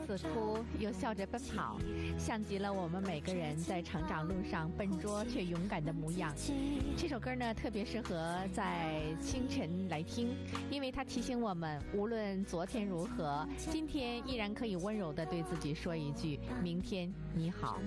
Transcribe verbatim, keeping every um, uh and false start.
似哭又笑着奔跑，像极了我们每个人在成长路上笨拙却勇敢的模样。这首歌呢，特别适合在清晨来听，因为它提醒我们，无论昨天如何，今天依然可以温柔地对自己说一句：明天你好。